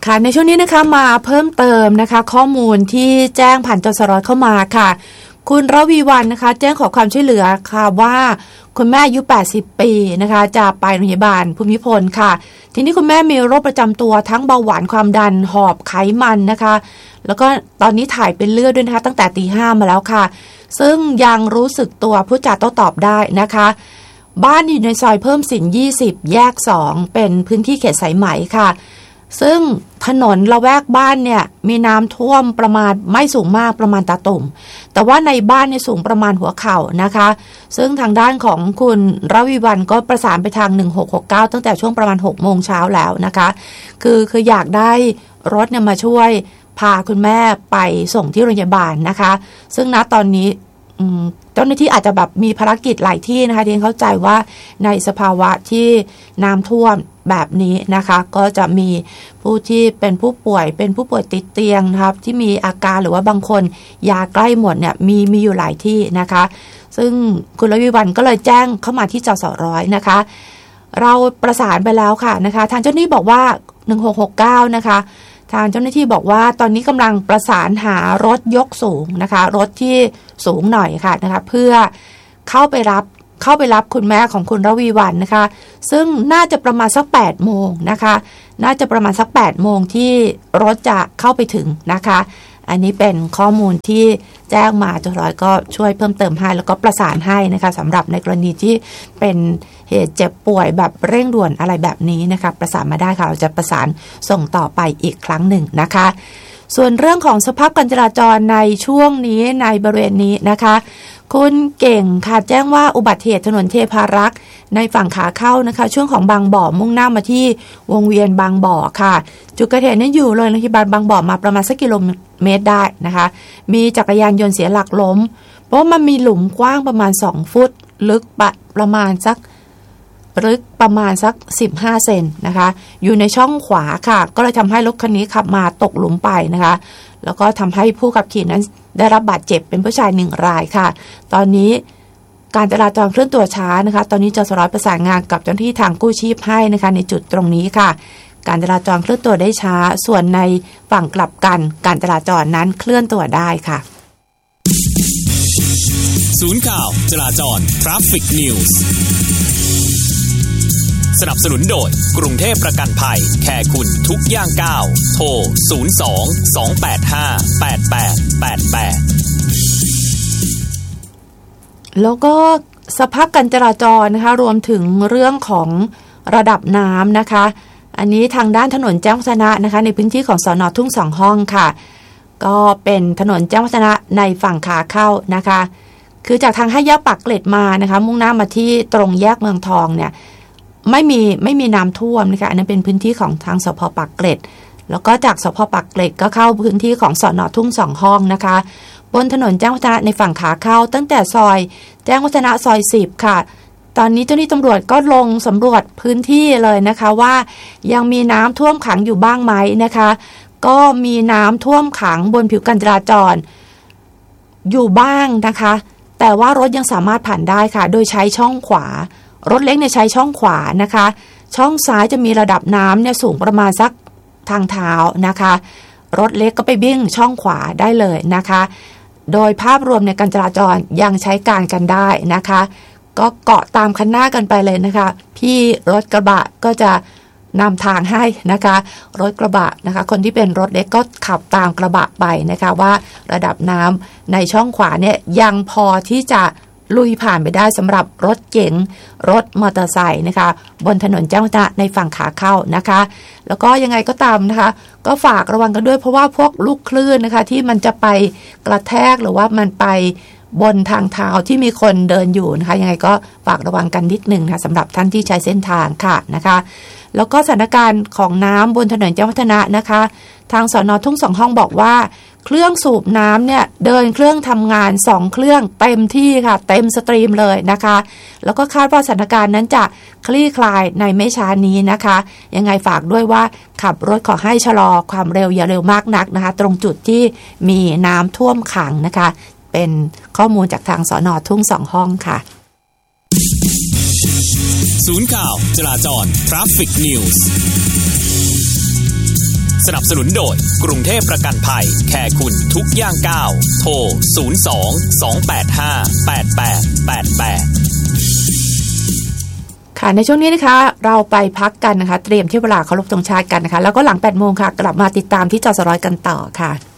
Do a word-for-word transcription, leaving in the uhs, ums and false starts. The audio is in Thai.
ค่ะในช่วงนี้นะคะมาเพิ่มเติมนะคะข้อมูลที่แจ้งผ่านจสรเข้ามาค่ะคุณระวีวรรณนะคะแจ้งขอความช่วยเหลือค่ะว่าคุณแม่อายุแปดสิบปีนะคะจะไปโรงพยาบาลภูมิพลค่ะทีนี้คุณแม่มีโรคประจำตัวทั้งเบาหวานความดันหอบไขมันนะคะแล้วก็ตอนนี้ถ่ายเป็นเลือดด้วยนะคะตั้งแต่ตีห้ามาแล้วค่ะซึ่งยังรู้สึกตัวพูดจาโต้ตอบได้นะคะบ้านอยู่ในซอยเพิ่มสินยี่สิบแยกสองเป็นพื้นที่เขตสายไหมค่ะซึ่งถนนละแวกบ้านเนี่ยมีน้ำท่วมประมาณไม่สูงมากประมาณตาตุ่มแต่ว่าในบ้านเนี่ยสูงประมาณหัวเข่านะคะซึ่งทางด้านของคุณระวีวรรณก็ประสานไปทางหนึ่งหกหกเก้าตั้งแต่ช่วงประมาณหกโมงเช้าแล้วนะคะคือคืออยากได้รถเนี่ยมาช่วยพาคุณแม่ไปส่งที่โรงพยาบาลนะคะซึ่งณตอนนี้เจ้าหน้าที่อาจจะแบบมีภารกิจหลายที่นะคะที่เข้าใจว่าในสภาวะที่น้ำท่วมแบบนี้นะคะก็จะมีผู้ที่เป็นผู้ป่วยเป็นผู้ป่วยติดเตียงนะครับที่มีอาการหรือว่าบางคนยาใกล้หมดเนี่ยมีมีอยู่หลายที่นะคะซึ่งคุณระวิวรรณก็เลยแจ้งเข้ามาที่จสร้อยนะคะเราประสานไปแล้วค่ะนะคะทางเจ้าหน้าที่บอกว่าหนึ่งหกหกเก้านะคะทางเจ้าหน้าที่บอกว่าตอนนี้กำลังประสานหารถยกสูงนะคะรถที่สูงหน่อยค่ะนะคะเพื่อเข้าไปรับเข้าไปรับคุณแม่ของคุณระวีวรรณนะคะซึ่งน่าจะประมาณสักแปดโมงนะคะน่าจะประมาณสักแปดโมงที่รถจะเข้าไปถึงนะคะอันนี้เป็นข้อมูลที่แจ้งมาจร้อยก็ช่วยเพิ่มเติมให้แล้วก็ประสานให้นะคะสำหรับในกรณีที่เป็นเหตุเจ็บป่วยแบบเร่งด่วนอะไรแบบนี้นะคะประสานมาได้ค่ะเราจะประสานส่งต่อไปอีกครั้งหนึ่งนะคะส่วนเรื่องของสภาพการจราจรในช่วงนี้ในบริเวณนี้นะคะคุณเก่งค่ะแจ้งว่าอุบัติเหตุถนนเทพารักษ์ในฝั่งขาเข้านะคะช่วงของบางบ่อมุ่งหน้ามาที่วงเวียนบางบ่อค่ะจุดเกิดเหตุนั้นอยู่เลยโรงพยาบาลบางบ่อมาประมาณสักกิโลเมตรได้นะคะมีจักรยานยนต์เสียหลักล้มเพราะมันมีหลุมกว้างประมาณสองฟุตลึกประมาณสักลึกประมาณสักสิบห้าเซนนะคะอยู่ในช่องขวาค่ะก็เลยทำให้รถคันนี้ขับมาตกหลุมไปนะคะแล้วก็ทำให้ผู้ขับขี่นั้นได้รับบาดเจ็บเป็นผู้ชายหนึ่งรายค่ะตอนนี้การจราจรเคลื่อนตัวช้านะคะตอนนี้จสรประสานงานกับเจ้าหน้าที่ทางกู้ชีพให้นะคะในจุดตรงนี้ค่ะการจราจรเคลื่อนตัวได้ช้าส่วนในฝั่งกลับกันการจราจรนั้นเคลื่อนตัวได้ค่ะศูนย์ข่าวจราจร Traffic News สนับสนุนโดยกรุงเทพประกันภัยแคร์คุณทุกย่างก้าวโทรศูนย์ สอง สอง แปด ห้า แปด แปด แปด แปดแล้วก็สภาพการจราจรนะคะรวมถึงเรื่องของระดับน้ำนะคะอันนี้ทางด้านถนนแจ้งวัฒนะนะคะในพื้นที่ของสน.ทุ่งสองห้องค่ะก็เป็นถนนแจ้งวัฒนะในฝั่งขาเข้านะคะคือจากทางห้าแยกปากเกร็ดมานะคะมุ่งหน้ามาที่ตรงแยกเมืองทองเนี่ยไม่มีไม่มีน้ำท่วมนะคะอันนั้นเป็นพื้นที่ของทางสภ.ปากเกร็ดแล้วก็จากสภ.ปากเกร็ดก็เข้าพื้นที่ของสน.ทุ่งสองห้องนะคะบนถนนแจ้งวัฒนะในฝั่งขาเข้าตั้งแต่ซอยแจ้งวัฒนะซอยสิบค่ะตอนนี้เจ้าหน้าที่ตำรวจก็ลงสำรวจพื้นที่เลยนะคะว่ายังมีน้ำท่วมขังอยู่บ้างไหมนะคะก็มีน้ำท่วมขังบนผิวการจราจรอยู่บ้างนะคะแต่ว่ารถยังสามารถผ่านได้ค่ะโดยใช้ช่องขวารถเล็กเนี่ยใช้ช่องขวานะคะช่องซ้ายจะมีระดับน้ำเนี่ยสูงประมาณสักทางเท้านะคะรถเล็กก็ไปบิ้งช่องขวาได้เลยนะคะโดยภาพรวมในการจราจรยังใช้การกันได้นะคะก็เกาะตามคันหน้ากันไปเลยนะคะพี่รถกระบะก็จะนำทางให้นะคะรถกระบะนะคะคนที่เป็นรถเล็กก็ขับตามกระบะไปนะคะว่าระดับน้ำในช่องขวาเนี่ยยังพอที่จะลุยผ่านไปได้สำหรับรถเก๋งรถมอเตอร์ไซค์นะคะบนถนนแจ้งวัฒนะในฝั่งขาเข้านะคะแล้วก็ยังไงก็ตามนะคะก็ฝากระวังกันด้วยเพราะว่าพวกลูกคลื่นนะคะที่มันจะไปกระแทกหรือว่ามันไปบนทางเท้าที่มีคนเดินอยู่นะคะยังไงก็ฝากระวังกันนิดนึงนะคะสำหรับท่านที่ใช้เส้นทางค่ะนะคะแล้วก็สถานการณ์ของน้ำบนถนนแจ้งวัฒนะนะคะทางสน.ทุ่งสองห้องบอกว่าเครื่องสูบน้ำเนี่ยเดินเครื่องทำงานสองเครื่องเต็มที่ค่ะเต็มสตรีมเลยนะคะแล้วก็คาดว่าสถานการณ์นั้นจะคลี่คลายในไม่ช้านี้นะคะยังไงฝากด้วยว่าขับรถขอให้ชะลอความเร็วอย่าเร็วมากนักนะคะตรงจุดที่มีน้ำท่วมขังนะคะเป็นข้อมูลจากทางสน.ทุ่งสองห้องค่ะศูนย์ข่าวจราจร Traffic News สนับสนุนโดยกรุงเทพประกันภัยแคร์คุณทุกย่างก้าวโทรศูนย์ สอง สอง แปด ห้า แปด แปด แปด แปดค่ะในช่วงนี้นะคะเราไปพักกันนะคะเตรียมที่เวลาเคารพธงชาติกันนะคะแล้วก็หลังแปดโมงค่ะกลับมาติดตามที่จสร้อยกันต่อค่ะ